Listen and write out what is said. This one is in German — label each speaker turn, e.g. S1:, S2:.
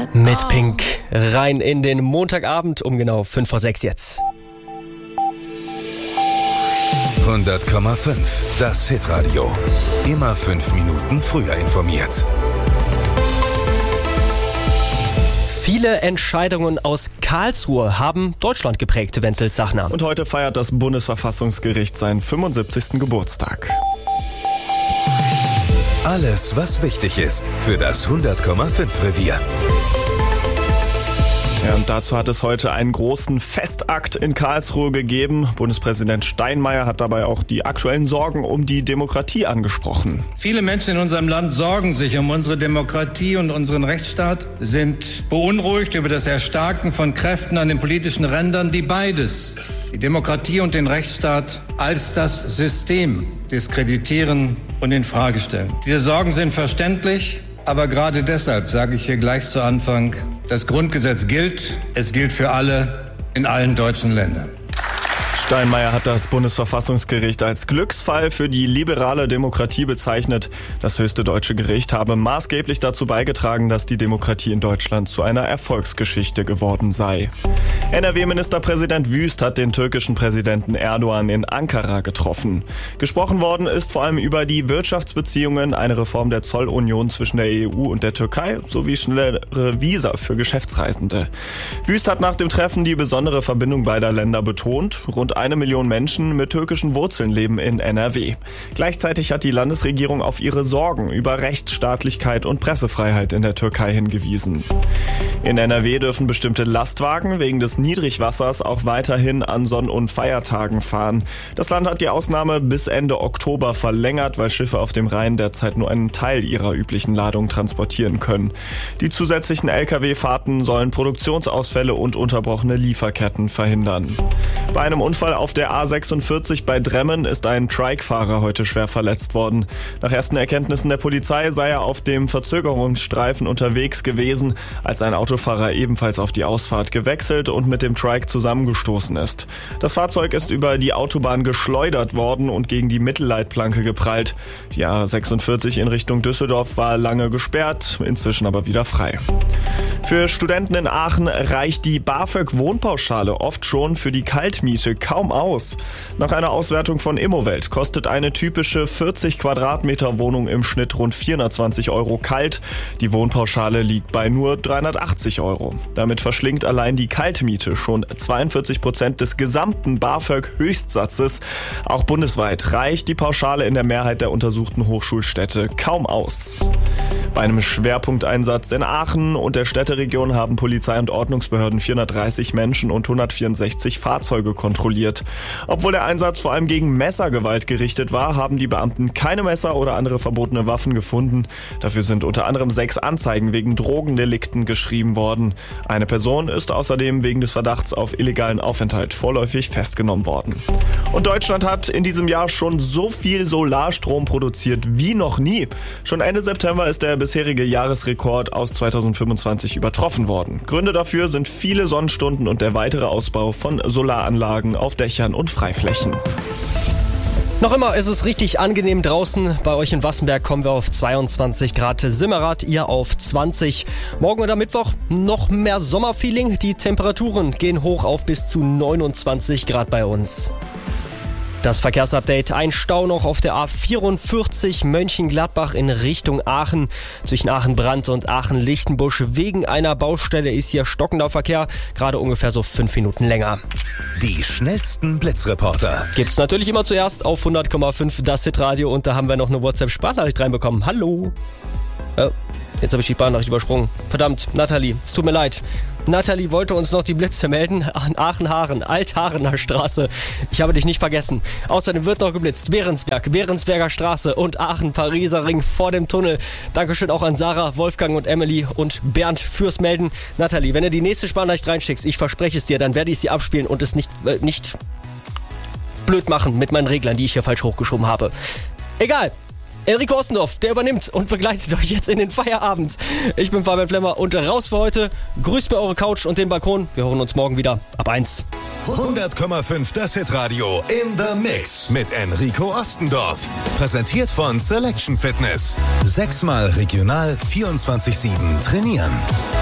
S1: Mit Pink rein in den Montagabend um genau 5:06 jetzt.
S2: 100,5. Das Hitradio. Immer 5 Minuten früher informiert.
S1: Viele Entscheidungen aus Karlsruhe haben Deutschland geprägt, Wenzel Zachner.
S3: Und heute feiert das Bundesverfassungsgericht seinen 75. Geburtstag.
S2: Alles, was wichtig ist für das 100,5 Revier.
S3: Ja, und dazu hat es heute einen großen Festakt in Karlsruhe gegeben. Bundespräsident Steinmeier hat dabei auch die aktuellen Sorgen um die Demokratie angesprochen.
S4: Viele Menschen in unserem Land sorgen sich um unsere Demokratie und unseren Rechtsstaat, sind beunruhigt über das Erstarken von Kräften an den politischen Rändern, die beides, die Demokratie und den Rechtsstaat, als das System diskreditieren und in Frage stellen. Diese Sorgen sind verständlich, aber gerade deshalb sage ich hier gleich zu Anfang, das Grundgesetz gilt, es gilt für alle in allen deutschen Ländern.
S3: Steinmeier hat das Bundesverfassungsgericht als Glücksfall für die liberale Demokratie bezeichnet. Das höchste deutsche Gericht habe maßgeblich dazu beigetragen, dass die Demokratie in Deutschland zu einer Erfolgsgeschichte geworden sei. NRW-Ministerpräsident Wüst hat den türkischen Präsidenten Erdogan in Ankara getroffen. Gesprochen worden ist vor allem über die Wirtschaftsbeziehungen, eine Reform der Zollunion zwischen der EU und der Türkei sowie schnellere Visa für Geschäftsreisende. Wüst hat nach dem Treffen die besondere Verbindung beider Länder betont. Rund 1 Million Menschen mit türkischen Wurzeln leben in NRW. Gleichzeitig hat die Landesregierung auf ihre Sorgen über Rechtsstaatlichkeit und Pressefreiheit in der Türkei hingewiesen. In NRW dürfen bestimmte Lastwagen wegen des Niedrigwassers auch weiterhin an Sonn- und Feiertagen fahren. Das Land hat die Ausnahme bis Ende Oktober verlängert, weil Schiffe auf dem Rhein derzeit nur einen Teil ihrer üblichen Ladung transportieren können. Die zusätzlichen Lkw-Fahrten sollen Produktionsausfälle und unterbrochene Lieferketten verhindern. Bei einem Unfall auf der A46 bei Dremmen ist ein Trike-Fahrer heute schwer verletzt worden. Nach ersten Erkenntnissen der Polizei sei er auf dem Verzögerungsstreifen unterwegs gewesen, als ein Autofahrer ebenfalls auf die Ausfahrt gewechselt und mit dem Trike zusammengestoßen ist. Das Fahrzeug ist über die Autobahn geschleudert worden und gegen die Mittelleitplanke geprallt. Die A46 in Richtung Düsseldorf war lange gesperrt, inzwischen aber wieder frei. Für Studenten in Aachen reicht die BAföG-Wohnpauschale oft schon für die Kaltmiete kaum aus. Nach einer Auswertung von Immowelt kostet eine typische 40 Quadratmeter Wohnung im Schnitt rund 420 € kalt. Die Wohnpauschale liegt bei nur 380 €. Damit verschlingt allein die Kaltmiete schon 42% des gesamten BAföG-Höchstsatzes. Auch bundesweit reicht die Pauschale in der Mehrheit der untersuchten Hochschulstädte kaum aus. Bei einem Schwerpunkteinsatz in Aachen und der Städteregion haben Polizei und Ordnungsbehörden 430 Menschen und 164 Fahrzeuge kontrolliert. Obwohl der Einsatz vor allem gegen Messergewalt gerichtet war, haben die Beamten keine Messer oder andere verbotene Waffen gefunden. Dafür sind unter anderem 6 Anzeigen wegen Drogendelikten geschrieben worden. Eine Person ist außerdem wegen des Verdachts auf illegalen Aufenthalt vorläufig festgenommen worden. Und Deutschland hat in diesem Jahr schon so viel Solarstrom produziert wie noch nie. Schon Ende September ist der bisherige Jahresrekord aus 2025 übertroffen worden. Gründe dafür sind viele Sonnenstunden und der weitere Ausbau von Solaranlagen auf Dächern und Freiflächen.
S1: Noch immer ist es richtig angenehm draußen. Bei euch in Wassenberg kommen wir auf 22 Grad. Simmerath, ihr auf 20. Morgen oder Mittwoch noch mehr Sommerfeeling. Die Temperaturen gehen hoch auf bis zu 29 Grad bei uns. Das Verkehrsupdate. Ein Stau noch auf der A44 Mönchengladbach in Richtung Aachen. Zwischen Aachen-Brandt und Aachen-Lichtenbusch. Wegen einer Baustelle ist hier stockender Verkehr. Gerade ungefähr so 5 Minuten länger.
S2: Die schnellsten Blitzreporter.
S1: Gibt's natürlich immer zuerst auf 100,5 das Hitradio. Und da haben wir noch eine WhatsApp-Sprachnachricht reinbekommen. Hallo. Jetzt habe ich die Sprachnachricht übersprungen. Verdammt, Nathalie, es tut mir leid. Nathalie wollte uns noch die Blitze melden an Aachen-Haaren, Altharener Straße. Ich habe dich nicht vergessen. Außerdem wird noch geblitzt. Behrensberger Straße und Aachen-Pariser Ring vor dem Tunnel. Dankeschön auch an Sarah, Wolfgang und Emily und Bernd fürs Melden. Nathalie, wenn du die nächste Sprachnachricht reinschickst, ich verspreche es dir, dann werde ich sie abspielen und es nicht blöd machen mit meinen Reglern, die ich hier falsch hochgeschoben habe. Egal. Enrico Ostendorf, der übernimmt und begleitet euch jetzt in den Feierabend. Ich bin Fabian Flemmer und raus für heute. Grüßt mir eure Couch und den Balkon. Wir hören uns morgen wieder ab 1.
S2: 100,5 das Hitradio in the Mix mit Enrico Ostendorf. Präsentiert von Selection Fitness. 6-mal regional 24/7 trainieren.